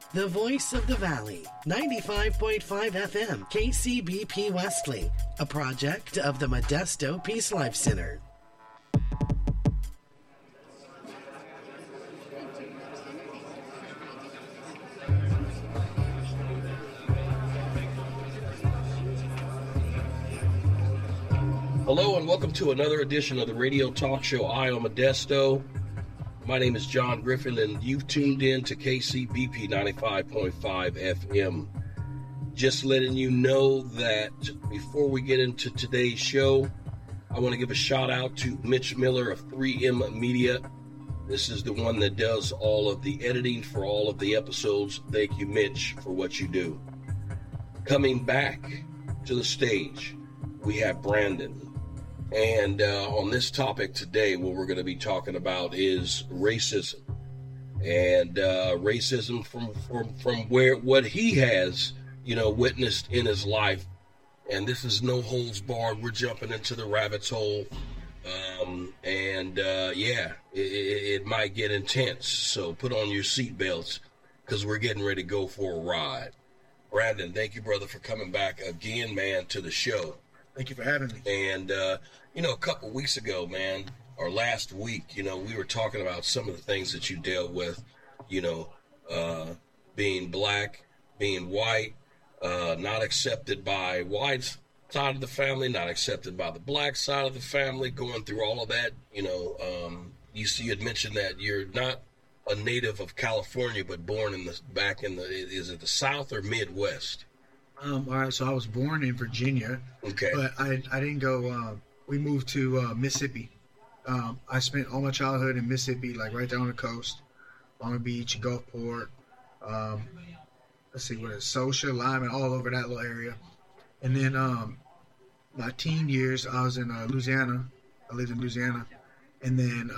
The voice of the valley, 95.5 FM, KCBP Wesley, a project of the Modesto Peace Life Center. Hello and welcome to another edition of the radio talk show Eye on Modesto. My name is John Griffin and you've tuned in to KCBP 95.5 FM. Just letting you know that before we get into today's show, I want to give a shout out to Mitch Miller of 3M Media. This is the one that does all of the editing for all of the episodes. Thank you, Mitch, for what you do. Coming back to the stage, we have Brandon. And on this topic today, what we're going to be talking about is racism. And racism from where what he has, witnessed in his life. And this is no holds barred. We're jumping into the rabbit's hole. It might get intense. So put on your seatbelts because we're getting ready to go for a ride. Brandon, thank you, brother, for coming back again, man, to the show. Thank you for having me. And, a couple weeks ago, man, or last week, we were talking about some of the things that you dealt with, being black, being white, not accepted by white side of the family, not accepted by the black side of the family, going through all of that. You had mentioned that you're not a native of California, but born is it the South or Midwest? All right, so I was born in Virginia. Okay. But I didn't go, we moved to Mississippi. I spent all my childhood in Mississippi, like right there on the coast, Long Beach, Gulfport, Saucia, Lyman, all over that little area. And then my teen years, I was in Louisiana. I lived in Louisiana. And then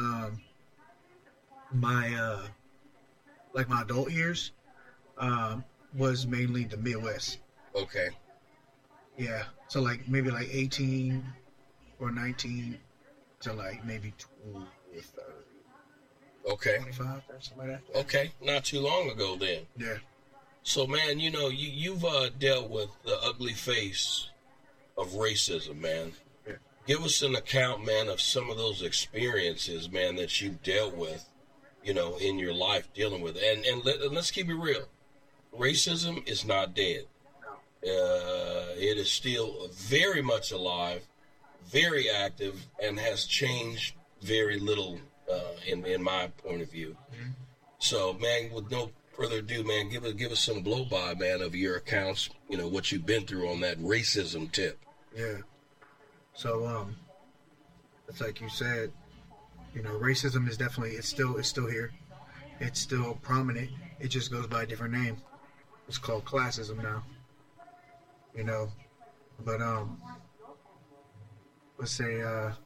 my adult years was mainly the Midwest. Okay. Yeah. So maybe 18 or 19 to maybe 20 or 30. Okay. 25 or something like that. Okay. Not too long ago then. Yeah. So, man, you've dealt with the ugly face of racism, man. Yeah. Give us an account, man, of some of those experiences, man, that you've dealt with, in your life dealing with it. And let's keep it real. Racism is not dead. It is still very much alive, very active, and has changed very little in my point of view. Mm-hmm. So, man, with no further ado, man, give us some blow-by, man, of your accounts, what you've been through on that racism tip. Yeah. So, it's like you said, racism is definitely, it's still here. It's still prominent. It just goes by a different name. It's called classism now. But let's say,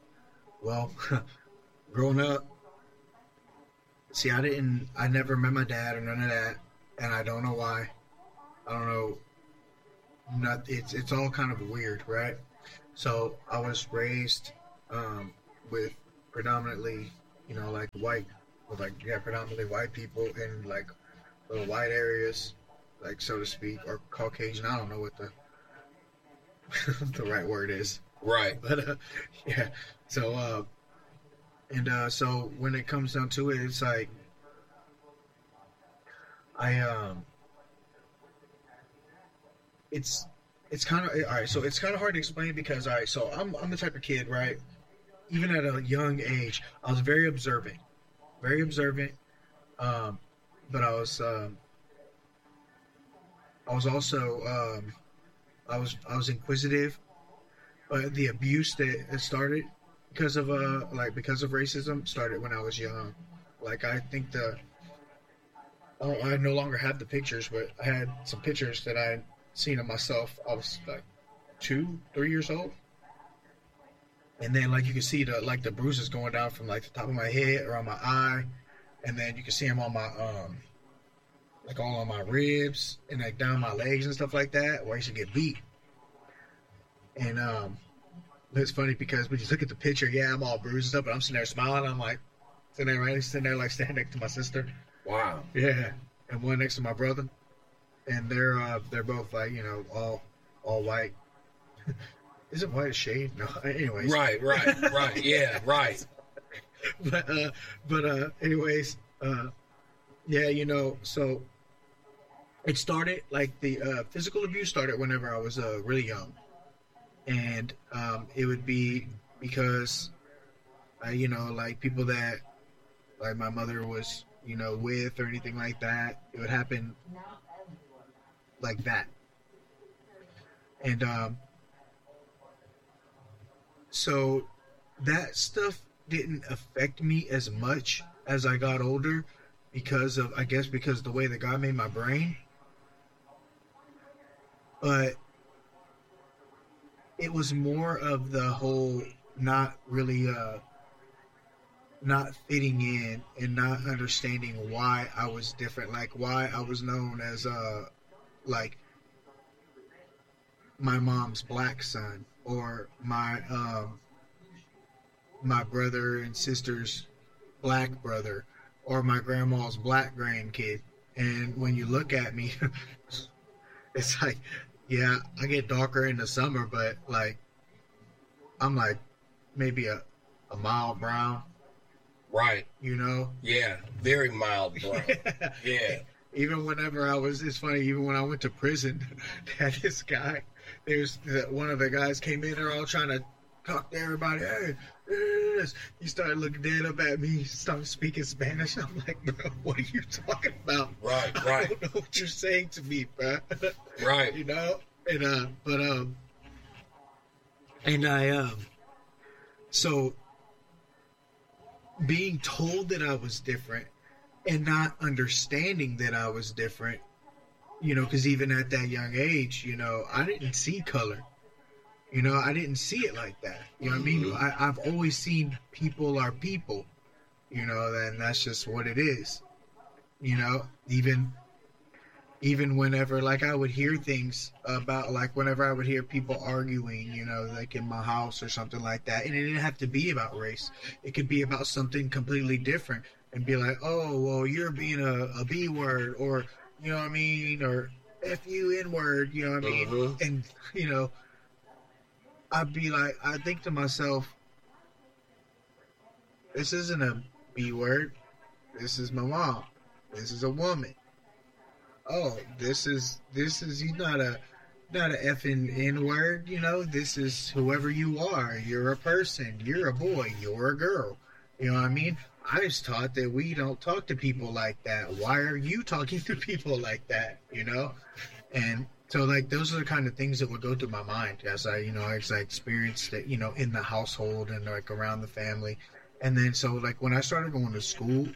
growing up, see, I never met my dad or none of that, and I don't know why. I don't know. It's all kind of weird, right? So I was raised with predominantly, predominantly white people in little white areas, so to speak, or Caucasian. I don't know what the right word is. Right. But yeah. So so when it comes down to it, it's like it's kind of all right. So it's kind of hard to explain because so I'm the type of kid, right? Even at a young age, I was very observant. But I was also I was inquisitive, but the abuse that started because of racism started when I was young. I think I no longer have the pictures, but I had some pictures that I had seen of myself. I was 2-3 years old, and then you can see the bruises going down from the top of my head around my eye, and then you can see them on my all on my ribs and down my legs and stuff like that, where I used to get beat. And it's funny because when you look at the picture, I'm all bruised and stuff, but I'm sitting there smiling. I'm sitting there standing next to my sister. Wow. Yeah. and one next to my brother, and they're both like, you know, all white. Isn't white a shade? No. Anyways. Right. Yeah, right. but anyways, yeah, you know, so it started like the physical abuse started whenever I was really young, and it would be because you know, like people that like my mother was, you know, with or anything like that. It would happen like that, and so that stuff didn't affect me as much as I got older because of, I guess, because the way that God made my brain. But it was more of the whole not really not fitting in and not understanding why I was different, like why I was known as like my mom's black son, or my my brother and sister's black brother, or my grandma's black grandkid. And when you look at me, it's like, yeah, I get darker in the summer, but like I'm like maybe a mild brown. Right. You know? Yeah, very mild brown. Yeah. Even whenever I was, it's funny, even when I went to prison, they had this guy, one of the guys came in there all trying to talk to everybody. Hey, this. He started looking dead up at me. He started speaking Spanish. I'm like, bro, what are you talking about? Right. I don't know what you're saying to me, bro. Right. You know? And, so being told that I was different and not understanding that I was different, you know, because even at that young age, you know, I didn't see color. You know, I didn't see it like that. You know what I mean? I've always seen people are people, you know, and that's just what it is. You know, even whenever, like, I would hear things about, like, whenever I would hear people arguing, you know, like in my house or something like that, and it didn't have to be about race. It could be about something completely different, and be like, oh, well, you're being a B word, or, you know what I mean, or F you N word, you know what I mean? Mm-hmm. And, you know, I'd be like, I think to myself, this isn't a B word. This is my mom. This is a woman. Oh, this is he's not a effing N word, you know. This is whoever you are. You're a person. You're a boy. You're a girl. You know what I mean? I was taught that we don't talk to people like that. Why are you talking to people like that? You know? And so, like, those are the kind of things that would go through my mind as I experienced it, you know, in the household and like around the family. And then, so like when I started going to school,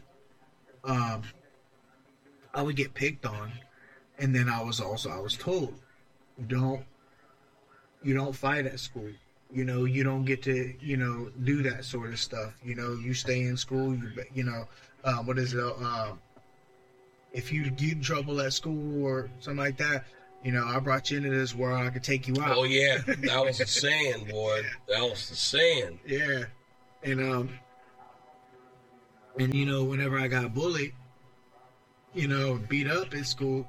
I would get picked on, and then I was told, you don't fight at school. You know, you don't get to, you know, do that sort of stuff. You know, you stay in school. You know, if you get in trouble at school or something like that, you know, I brought you into this world. I could take you out. Oh yeah, that was the saying, boy. That was the saying. Yeah, and you know, whenever I got bullied, you know, beat up at school,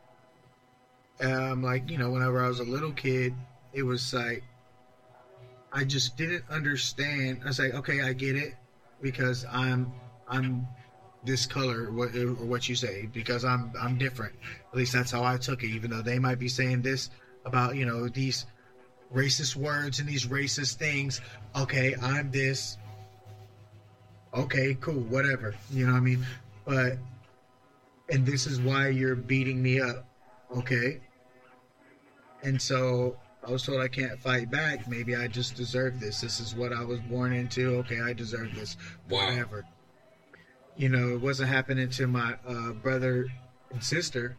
like, you know, whenever I was a little kid, it was like, I just didn't understand. I was like, okay, I get it, because I'm this color, or what you say, because I'm different. At least that's how I took it, even though they might be saying this about, you know, these racist words and these racist things. Okay, I'm this. Okay, cool, whatever. You know what I mean? But, and this is why you're beating me up. Okay. And so I was told I can't fight back. Maybe I just deserve this. This is what I was born into. Okay, I deserve this. Wow. Whatever. You know, it wasn't happening to my brother and sister.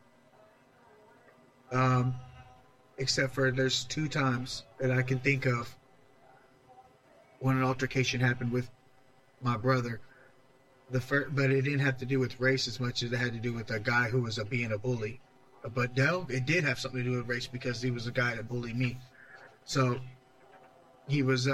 Except for there's 2 times that I can think of when an altercation happened with my brother. But it didn't have to do with race as much as it had to do with a guy who was being a bully. But no, it did have something to do with race, because he was a guy that bullied me. So he was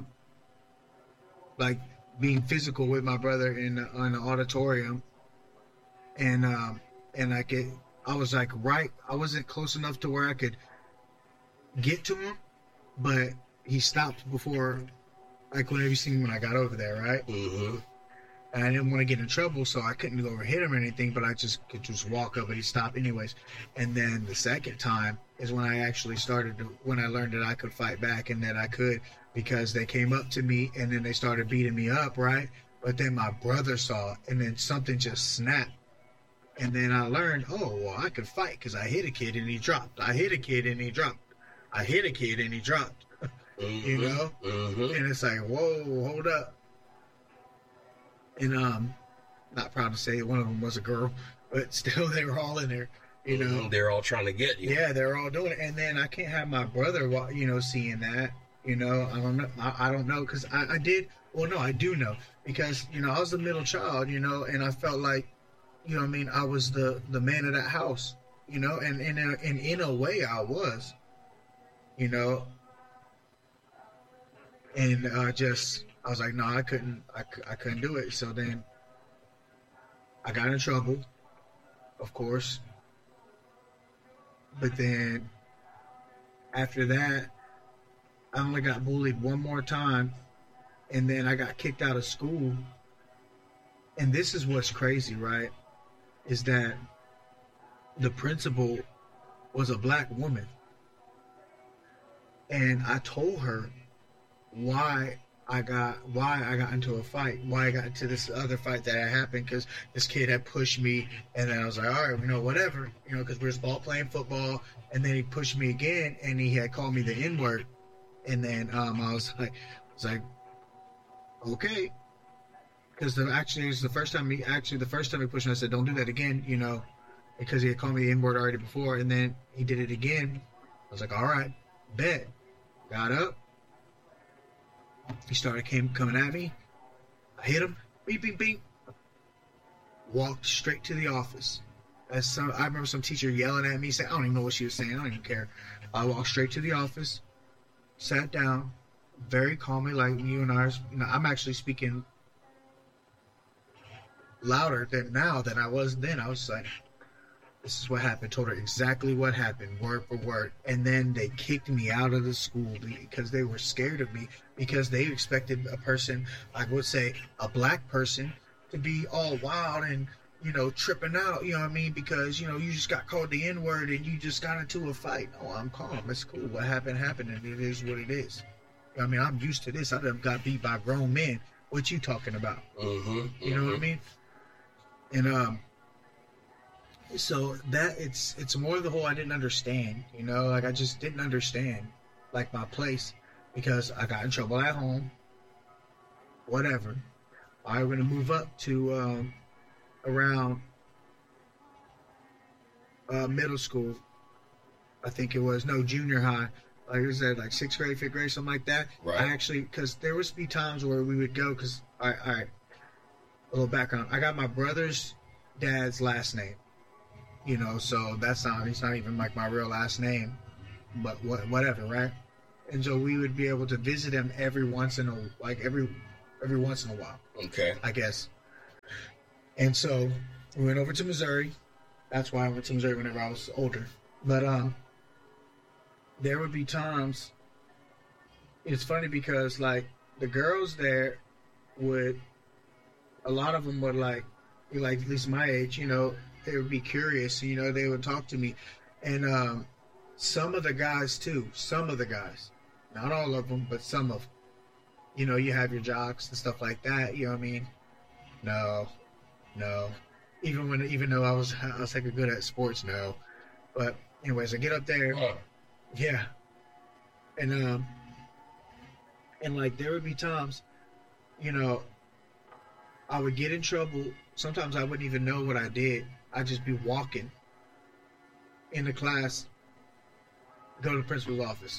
like being physical with my brother in the auditorium, and and I was like I wasn't close enough to where I could get to him, but he stopped before, like whenever you seen when I got over there, right? Mm-hmm. And I didn't want to get in trouble, so I couldn't go over hit him or anything, but I could just walk up, but he stopped anyways. And then the second time is when I actually when I learned that I could fight back, and that I could, because they came up to me and then they started beating me up, right? But then my brother saw it, and then something just snapped. And then I learned, oh, well, I could fight because I hit a kid and he dropped. I hit a kid and he dropped. I hit a kid and he dropped. Mm-hmm. You know? Mm-hmm. And it's like, whoa, hold up. And not proud to say one of them was a girl, but still they were all in there, you know. Mm-hmm. They're all trying to get you. Yeah, they're all doing it. And then I can't have my brother, you know, seeing that. You know, I don't know, because I did. Well, no, I do know, because, you know, I was the middle child, you know, and I felt like, you know what I mean, I was the man of that house, you know, and in a way I was, you know. And I was like, no, I couldn't do it. So then I got in trouble, of course. But then after that, I only got bullied one more time, and then I got kicked out of school. And this is what's crazy, right? Is that the principal was a black woman. And I told her why I got into a fight, why I got into this other fight that had happened, because this kid had pushed me, and then I was like, all right, you know, whatever, you know, because we were playing football, and then he pushed me again, and he had called me the N-word, and then I was like, okay, because actually it was the first time he pushed me, I said, don't do that again, you know, because he had called me the N-word already before, and then he did it again. I was like, all right, bet. Got up. He started coming at me. I hit him. Beep, beep, beep. Walked straight to the office. I remember some teacher yelling at me, saying, I don't even know what she was saying. I don't even care. I walked straight to the office, sat down, very calmly, like you and I. You know, I'm actually speaking louder now than I was then. I was like, this is what happened. Told her exactly what happened, word for word. And then they kicked me out of the school because they were scared of me, because they expected a person, I would say a black person, to be all wild and, you know, tripping out, you know what I mean? Because, you know, you just got called the N-word and you just got into a fight. Oh, I'm calm. It's cool. What happened, and it is what it is. I mean, I'm used to this. I done got beat by grown men. What you talking about? Mm-hmm. You know what I mean? And, so that it's more of the whole I didn't understand, you know, like I just didn't understand, like, my place, because I got in trouble at home, whatever. I was going to move up to around middle school, I think it was, no, junior high, like I said, like 6th grade, 5th grade, something like that. Right. I actually, because there would be times where we would go, because a little background, I got my brother's dad's last name. You know, so he's not even like my real last name, but whatever, right? And so we would be able to visit him every once in a while. Okay. I guess. And so we went over to Missouri. That's why I went to Missouri whenever I was older. But there would be times. It's funny because, like, the girls there a lot of them would like at least my age, you know. They would be curious, you know, they would talk to me. And some of the guys, not all of them, but some of them, you know, you have your jocks and stuff like that, you know what I mean? No. Even though I was like good at sports, no. But anyways, I get up there. Huh. Yeah. And like, there would be times, you know, I would get in trouble. Sometimes I wouldn't even know what I did. I'd just be walking in the class, go to the principal's office.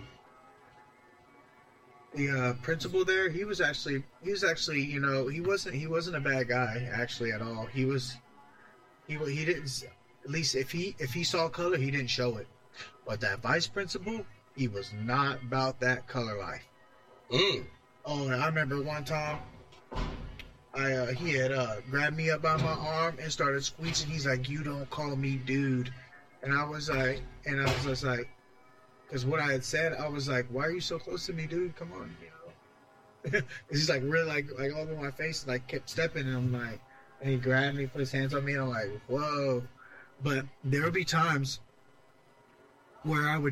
The principal there, he was actually, you know, he wasn't a bad guy actually at all. He didn't, at least if he saw color, he didn't show it. But that vice principal, he was not about that color life. Mm. Oh, and I remember one time, he had grabbed me up by my arm and started squeezing. He's like, "You don't call me dude," and I was just like, because what I had said, I was like, "Why are you so close to me, dude? Come on, you know." He's like really like all over my face, and like kept stepping, and I'm like, and he grabbed me, put his hands on me, and I'm like, whoa. But there would be times where I'd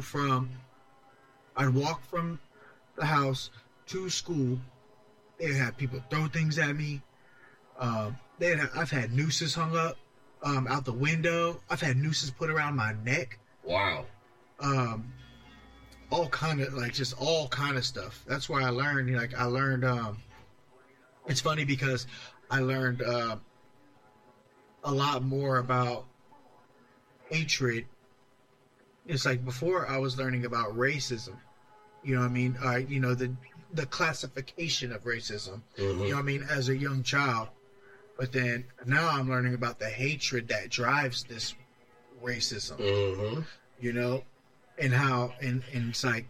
walk from the house to school. They'd have people throw things at me. I've had nooses hung up out the window. I've had nooses put around my neck. Wow. All kind of stuff. That's where I learned. It's funny because I learned a lot more about hatred. It's like before I was learning about racism. You know what I mean? The classification of racism. Mm-hmm. You know what I mean? As a young child. But then now I'm learning about the hatred that drives this racism. Mm-hmm. You know? And how, and it's like,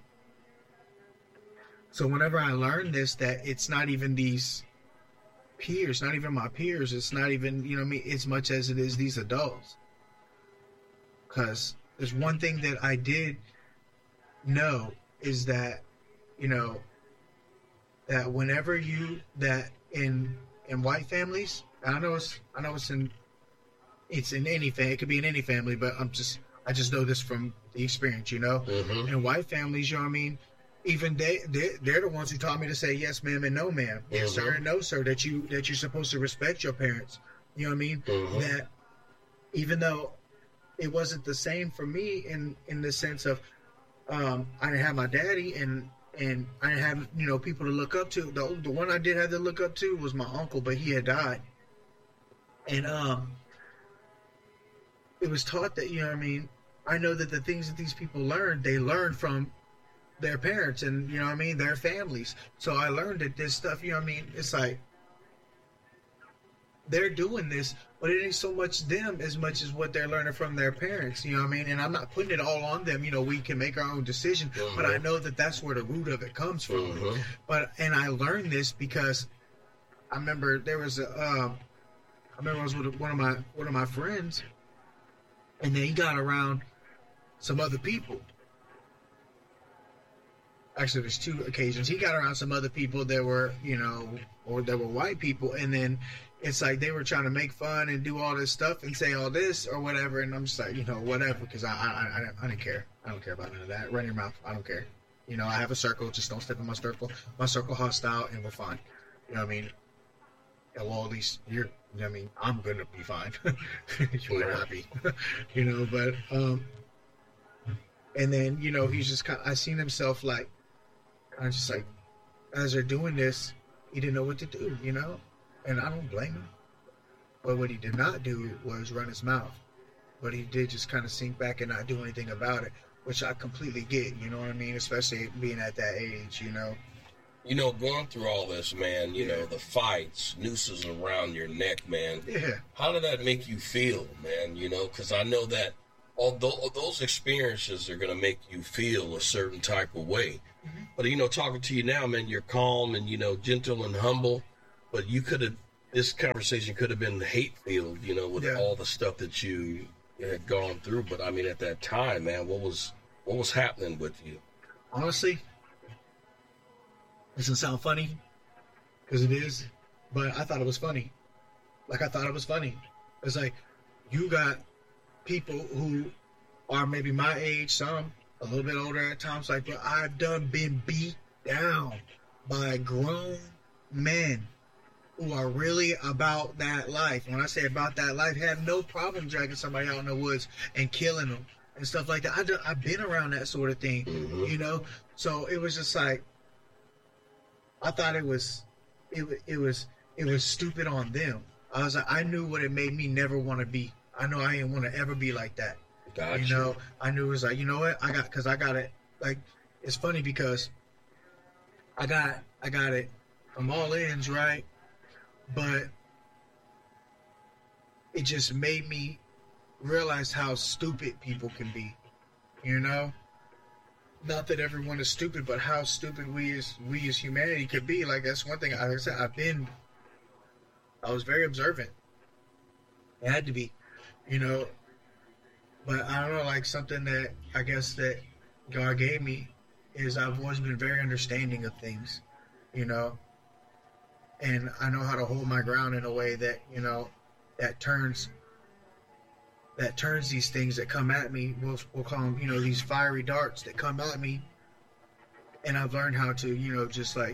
so whenever I learn this, that it's not even these peers, not even my peers, it's not even, you know what I mean, as much as it is these adults. Because there's one thing that I did know is that, you know, that whenever that in white families, I know it's in any family, it could be in any family, but I just know this from the experience, you know. Mm-hmm. In white families, you know what I mean, even they're the ones who taught me to say yes ma'am and no ma'am, Mm-hmm. yes sir and no sir, that you're supposed to respect your parents, you know what I mean. Mm-hmm. That even though it wasn't the same for me in the sense of I didn't have my daddy and I didn't have, you know, people to look up to. The one I did have to look up to was my uncle, but he had died. And it was taught that, you know what I mean, I know that the things that these people learn, they learn from their parents and, you know what I mean, their families. So I learned that this stuff, you know what I mean, it's like they're doing this, but it ain't so much them as much as what they're learning from their parents, you know what I mean? And I'm not putting it all on them, you know, we can make our own decision, Mm-hmm. but I know that that's where the root of it comes from. Mm-hmm. And I learned this because I remember there was I was with one of my friends, and then he got around some other people. Actually, there's two occasions. He got around some other people that were, you know, or that were white people, and then it's like they were trying to make fun and do all this stuff and say all this or whatever, and I'm just like, you know, whatever, because I didn't care. I don't care about none of that. Run your mouth. I don't care. You know, I have a circle. Just don't step in my circle. My circle hostile, and we're fine. You know what I mean? Yeah, well, at least you're. I mean, I'm gonna be fine. You're happy, you know. But and then, you know, he's just kind of, I seen himself like, kind of just like, as they're doing this, he didn't know what to do, you know, and I don't blame him. But what he did not do was run his mouth. But he did just kind of sink back and not do anything about it, which I completely get. You know what I mean? Especially being at that age, you know. You know, going through all this, man, you know, the fights, nooses around your neck, man. Yeah. How did that make you feel, man? You know, because I know that although those experiences are going to make you feel a certain type of way. Mm-hmm. But, you know, talking to you now, man, you're calm and, you know, gentle and humble. But this conversation could have been hate-filled, you know, with all the stuff that you had gone through. But, I mean, at that time, man, what was happening with you? Honestly, it doesn't sound funny, because it is, but I thought it was funny. Like, I thought it was funny. It's like, you got people who are maybe my age, some a little bit older at times, like, but I've been beat down by grown men who are really about that life. When I say about that life, have no problem dragging somebody out in the woods and killing them and stuff like that. I've been around that sort of thing, Mm-hmm. you know? So it was just like, I thought it was stupid on them. I was like, I knew what it made me never want to be. I know I didn't want to ever be like that. Gotcha. You know, I knew it was like, you know what? I got it. Like, it's funny because I got it from all ends, right? But it just made me realize how stupid people can be, you know? Not that everyone is stupid, but how stupid we as humanity could be. Like, that's one thing. Like I said, I've been I was very observant. It had to be, you know. But I don't know, like something that I guess that God gave me is I've always been very understanding of things, you know. And I know how to hold my ground in a way that, you know, that turns these things that come at me, we'll call them, you know, these fiery darts that come at me. And I've learned how to, you know, just like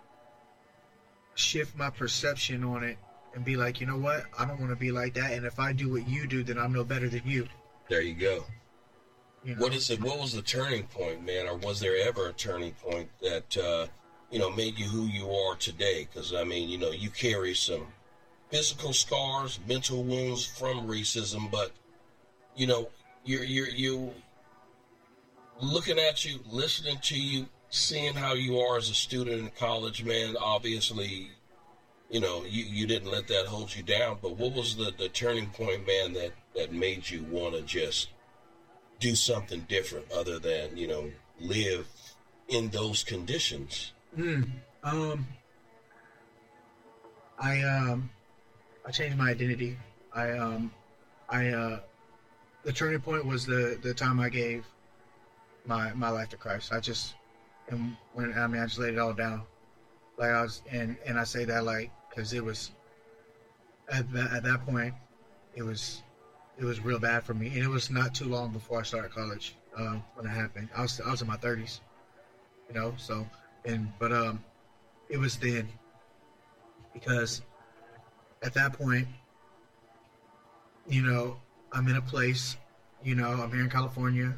shift my perception on it and be like, you know what, I don't want to be like that. And if I do what you do, then I'm no better than you. There you go. You know? What was the turning point, man? Or was there ever a turning point that, you know, made you who you are today? Because, I mean, you know, you carry some physical scars, mental wounds from racism, but, you know, you looking at you, listening to you, seeing how you are as a student in college, man, obviously, you know, you didn't let that hold you down. But what was the turning point, man, that made you want to just do something different other than, you know, live in those conditions? I changed my identity. The turning point was the time I gave my life to Christ. I just laid it all down. Like I was, and I say that like, cause it was, at that point, it was real bad for me. And it was not too long before I started college, when it happened. I was in my 30s, you know, so, but it was then, because at that point, you know, I'm in a place, you know, I'm here in California.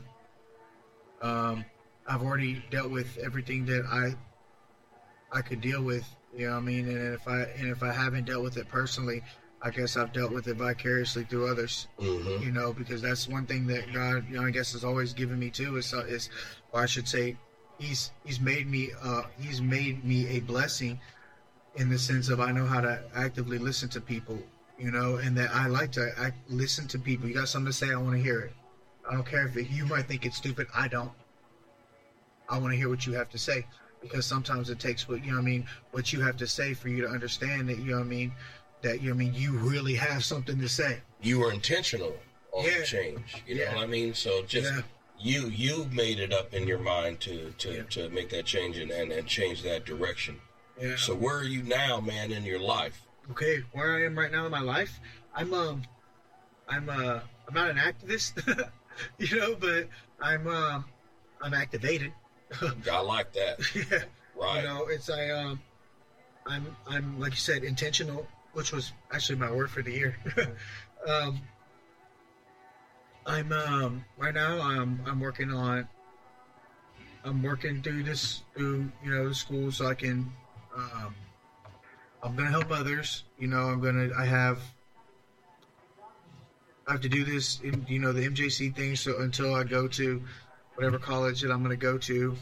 I've already dealt with everything that I could deal with, you know what I mean? And if I haven't dealt with it personally, I guess I've dealt with it vicariously through others, you know, because that's one thing that God, you know, I guess has always given me too, is, or I should say, he's made me a blessing in the sense of I know how to actively listen to people, you know, and that I like to listen to people. You got something to say, I want to hear it. I don't care if you might think it's stupid. I don't. I want to hear what you have to say, because sometimes it takes what, you know what I mean, what you have to say for you to understand that, you know what I mean, that, you know what I mean, you really have something to say. You were intentional on the change, you know what I mean? So just you made it up in your mind to make that change and change that direction. Yeah. So where are you now, man, in your life? Okay, where I am right now in my life, I'm not an activist, you know, but I'm activated. I like that. Yeah. Right. You know, it's I'm like you said, intentional, which was actually my word for the year. I'm right now I'm working through you know, the school, so I can I'm gonna help others, you know. I have to do this in, you know, the MJC thing, so until I go to whatever college that I'm gonna go to,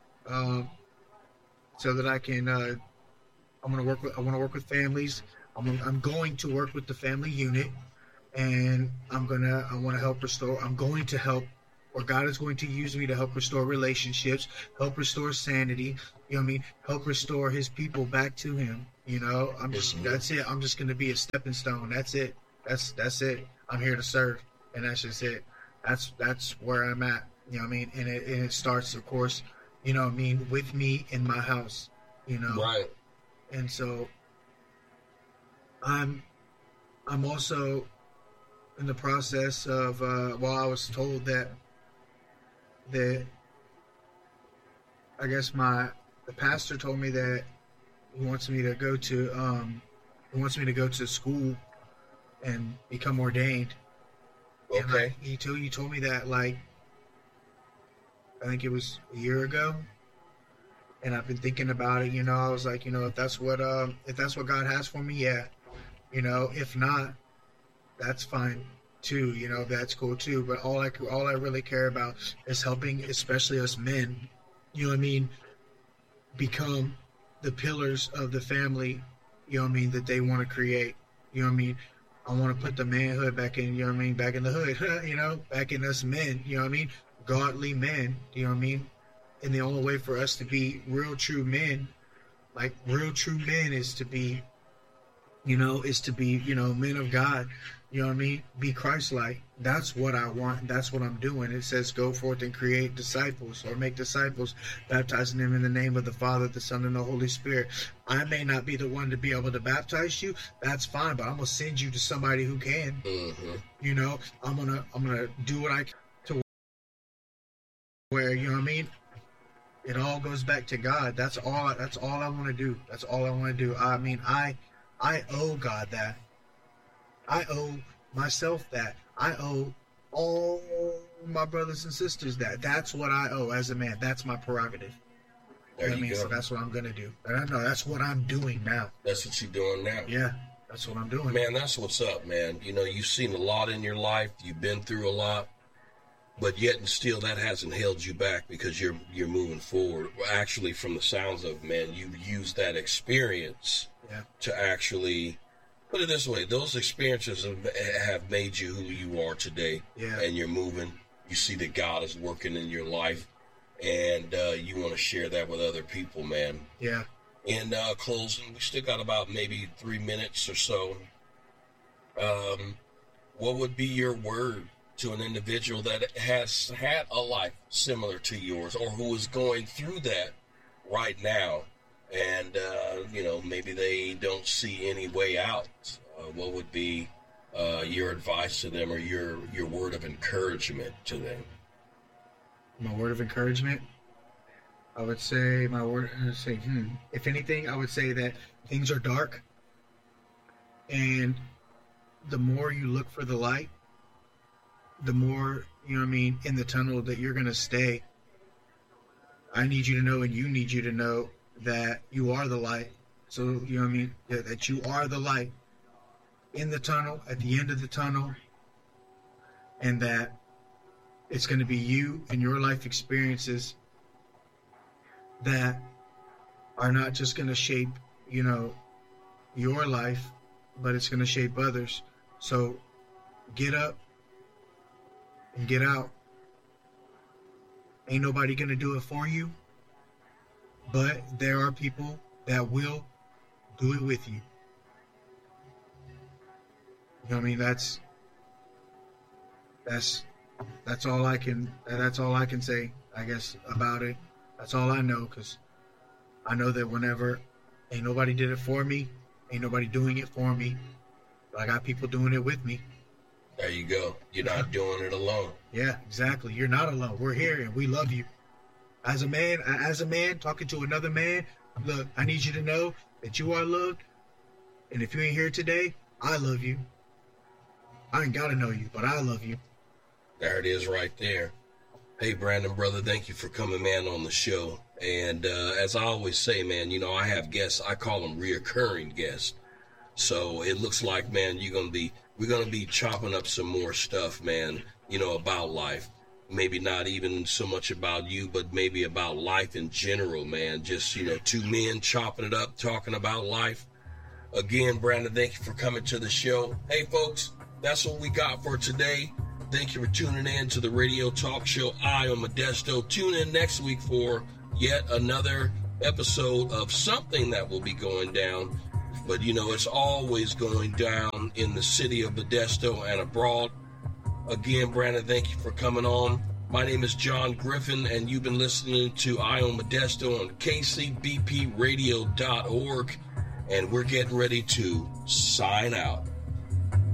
so that I can I want to work with families. I'm going to work with the family unit, and I want to help restore. I'm going to help, or God is going to use me to help restore relationships, help restore sanity. You know what I mean? Help restore His people back to Him. You know, that's it. I'm just going to be a stepping stone. That's it. That's it. I'm here to serve, and that's just it. That's where I'm at. You know what I mean? And it starts, of course, you know what I mean, with me in my house. You know, right? And so I'm also in the process of I was told that I guess the pastor told me that he wants me to go to school and become ordained. Okay. And he told me that, like, I think it was a year ago. And I've been thinking about it, you know. I was like, you know, if that's what God has for me, yeah. You know, if not, that's fine too. You know, that's cool too. But all I really care about is helping, especially us men, you know what I mean, become the pillars of the family, you know what I mean, that they want to create. You know what I mean? I want to put the manhood back in, you know what I mean, back in the hood, you know, back in us men, you know what I mean? Godly men, you know what I mean? And the only way for us to be real true men, like real true men, is to be is to be, men of God, you know what I mean? Be Christ-like. That's what I want. That's what I'm doing. It says, go forth and create disciples, or make disciples, baptizing them in the name of the Father, the Son, and the Holy Spirit. I may not be the one to be able to baptize you. That's fine, but I'm going to send you to somebody who can. Mm-hmm. I'm gonna do what I can to where, you know what I mean? It all goes back to God. That's all I want to do. That's all I want to do. I mean, I owe God that. I owe myself that. I owe all my brothers and sisters that. That's what I owe as a man. That's my prerogative. There you go. So that's what I'm going to do. And I know that's what I'm doing now. That's what you're doing now. Yeah, that's what I'm doing. Man, that's what's up, man. You've seen a lot in your life. You've been through a lot. But yet and still, that hasn't held you back because you're moving forward. Actually, from the sounds of, man, you've used that experience to actually, put it this way, those experiences have made you who you are today. Yeah. And you're moving. You see that God is working in your life, and you want to share that with other people, man. Yeah. In closing, we still got about maybe 3 minutes or so. What would be your word to an individual that has had a life similar to yours, or who is going through that right now, and maybe they don't see any way out? What would be your advice to them, or your word of encouragement to them? My word of encouragement, I would say if anything, I would say that things are dark, and the more you look for the light, the more, in the tunnel that you're going to stay. I need you to know, and you need you to know, that you are the light. So, that you are the light in the tunnel, at the end of the tunnel, and that it's going to be you and your life experiences that are not just going to shape, your life, but it's going to shape others. So get up and get out. Ain't nobody going to do it for you, but there are people that will do it with you. You know what I mean? That's all I can say, I guess, about it. That's all I know, because I know that whenever ain't nobody did it for me, ain't nobody doing it for me, but I got people doing it with me. There you go. You're not doing it alone. Yeah, exactly. You're not alone. We're here, and we love you. As a man talking to another man, look, I need you to know that you are loved, and if you ain't here today, I love you. I ain't got to know you, but I love you. There it is right there. Hey, Brandon, brother, thank you for coming, man, on the show. And as I always say, man, I have guests. I call them reoccurring guests. So it looks like, man, we're going to be chopping up some more stuff, man, about life. Maybe not even so much about you, but maybe about life in general, man. Just, two men chopping it up, talking about life. Again, Brandon, thank you for coming to the show. Hey, folks, that's what we got for today. Thank you for tuning in to the radio talk show Eye on Modesto. Tune in next week for yet another episode of something that will be going down. But, it's always going down in the city of Modesto and abroad. Again, Brandon, thank you for coming on. My name is John Griffin, and you've been listening to Eye on Modesto on kcbpradio.org. And we're getting ready to sign out.